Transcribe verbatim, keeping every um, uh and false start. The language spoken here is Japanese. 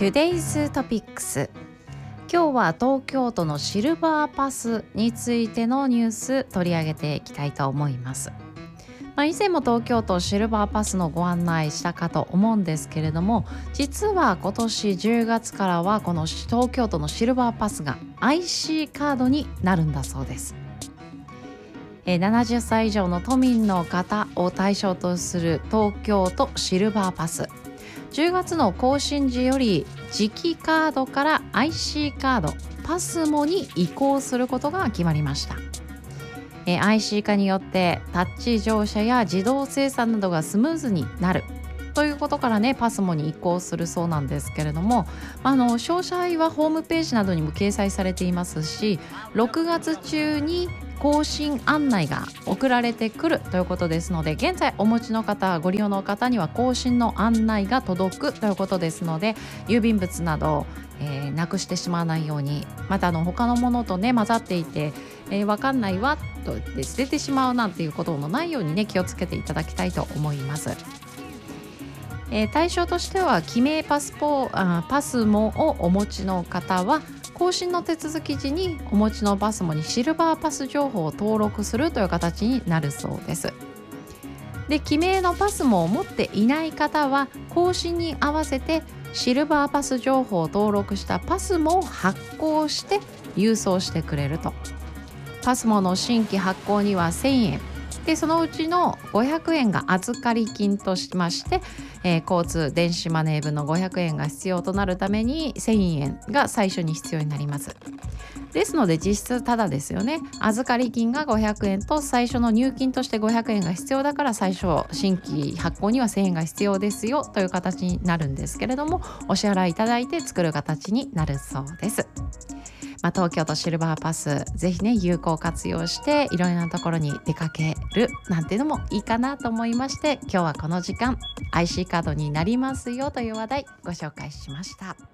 Today's Topics。 今日は東京都のシルバーパスについてのニュース取り上げていきたいと思います。まあ、以前も東京都シルバーパスのご案内したかと思うんですけれども、実は今年じゅうがつからはこの東京都のシルバーパスが アイシー カードになるんだそうです。ななじゅっさい以上の都民の方を対象とする東京都シルバーパス、じゅうがつの更新時より磁気カードから アイシー カードパスモに移行することが決まりました。え アイシー 化によってタッチ乗車や自動精算などがスムーズになるということからね、パスモに移行するそうなんですけれども、あの詳細はホームページなどにも掲載されていますし、ろくがつ中に更新案内が送られてくるということですので、現在お持ちの方、ご利用の方には更新の案内が届くということですので、郵便物など、えー、なくしてしまわないように、またあの他のものとね混ざっていて、えー、分かんないわと言って捨ててしまうなんていうことのないようにね、気をつけていただきたいと思います。えー、対象としては記名パスポあパスモをお持ちの方は、更新の手続き時にお持ちのパスモにシルバーパス情報を登録するという形になるそうです。で、記名のパスモを持っていない方は更新に合わせてシルバーパス情報を登録したパスモを発行して郵送してくれると。パスモの新規発行にはせんえんで、そのうちのごひゃくえんが預かり金としまして、えー、交通電子マネー分のごひゃくえんが必要となるためにせんえんが最初に必要になります。ですので実質ただですよね。預かり金がごひゃくえんと最初の入金としてごひゃくえんが必要だから、最初新規発行にはせんえんが必要ですよという形になるんですけれども、お支払いいただいて作る形になるそうです。まあ、東京都シルバーパス、ぜひね有効活用していろいろなところに出かけるなんていうのもいいかなと思いまして、今日はこの時間 アイシー カードになりますよという話題ご紹介しました。